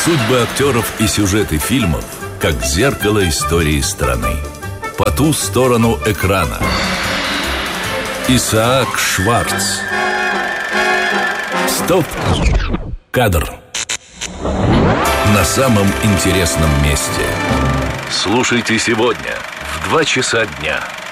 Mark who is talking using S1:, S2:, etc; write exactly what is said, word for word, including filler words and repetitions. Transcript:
S1: Судьбы актеров и сюжеты фильмов как зеркало истории страны. По ту сторону экрана. Исаак Шварц. Стоп! Кадр. На самом интересном месте. Слушайте сегодня в два часа дня.